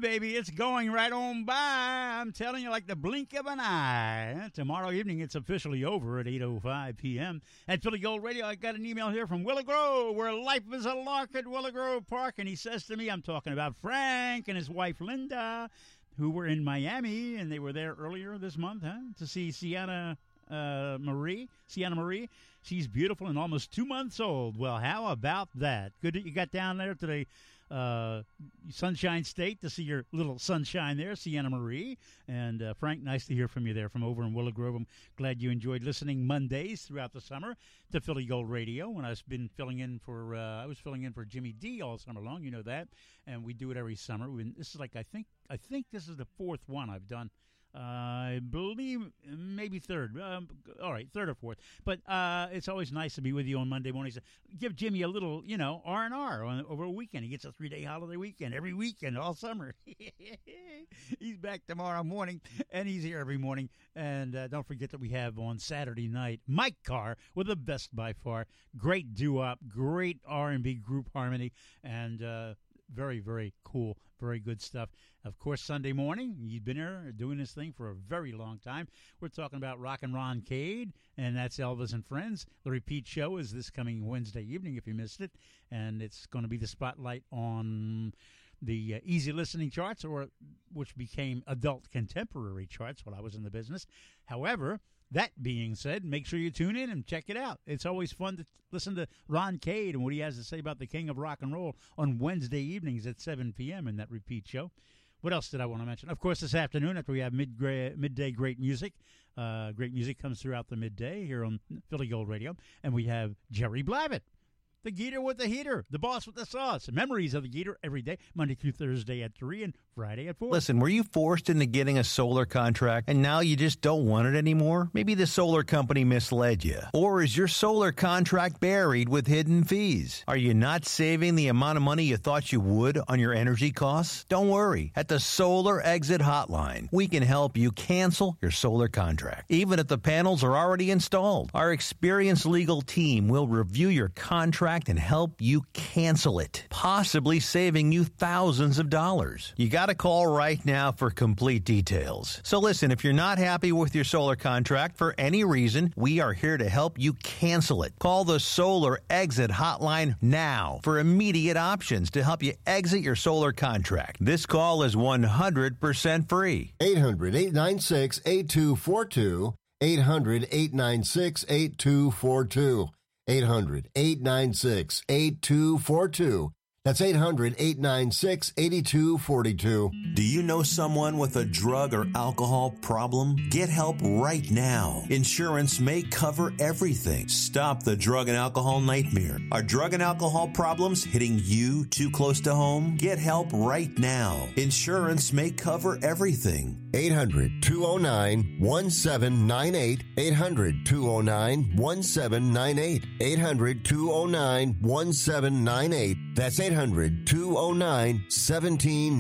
baby. It's going right on by. I'm telling you, like the blink of an eye. Tomorrow evening, it's officially over at 8:05 p.m. At Philly Gold Radio, I got an email here from Willow Grove, where life is a lark at Willow Grove Park. And he says to me, I'm talking about Frank and his wife, Linda, who were in Miami, and they were there earlier this month, to see Sienna Marie. She's beautiful and almost 2 months old. Well, how about that? Good that you got down there to the Sunshine State to see your little sunshine there, Sienna Marie. And Frank, nice to hear from you there from over in Willow Grove. I'm glad you enjoyed listening Mondays throughout the summer to Philly Gold Radio. When I've been filling in for, I was filling in for Jimmy D all summer long. You know that, and we do it every summer. This is like I think this is the fourth one I've done. I believe maybe third. All right, third or fourth. But it's always nice to be with you on Monday mornings. Give Jimmy a little, R&R over a weekend. He gets a 3-day holiday weekend every weekend all summer. He's back tomorrow morning, and he's here every morning. And don't forget that we have on Saturday night Mike Carr with the best by far. Great doo-wop, great R&B group harmony, and very, very cool, very good stuff. Of course, Sunday morning, he's been here doing this thing for a very long time. We're talking about Rockin' Ron Cade, and that's Elvis and Friends. The repeat show is this coming Wednesday evening, if you missed it, and it's going to be the spotlight on the easy listening charts, which became adult contemporary charts while I was in the business. However, that being said, make sure you tune in and check it out. It's always fun to listen to Ron Cade and what he has to say about the king of rock and roll on Wednesday evenings at 7 p.m. in that repeat show. What else did I want to mention? Of course, this afternoon, after we have midday great music, great music comes throughout the midday here on Philly Gold Radio, and we have Jerry Blavitt, the Geeter with the heater, the boss with the sauce. Memories of the Geeter every day, Monday through Thursday at 3 and Friday at 4. Listen, were you forced into getting a solar contract and now you just don't want it anymore? Maybe the solar company misled you. Or is your solar contract buried with hidden fees? Are you not saving the amount of money you thought you would on your energy costs? Don't worry. At the Solar Exit Hotline, we can help you cancel your solar contract, even if the panels are already installed. Our experienced legal team will review your contract and help you cancel it, possibly saving you thousands of dollars. You got to call right now for complete details. So listen, if you're not happy with your solar contract for any reason, we are here to help you cancel it. Call the Solar Exit Hotline now for immediate options to help you exit your solar contract. This call is 100% free. 800-896-8242. 800-896-8242. 800-896-8242. That's 800-896-8242. Do you know someone with a drug or alcohol problem? Get help right now. Insurance may cover everything. Stop the drug and alcohol nightmare. Are drug and alcohol problems hitting you too close to home? Get help right now. Insurance may cover everything. 800-209-1798. 800-209-1798. 800-209-1798. That's 800-209-1798.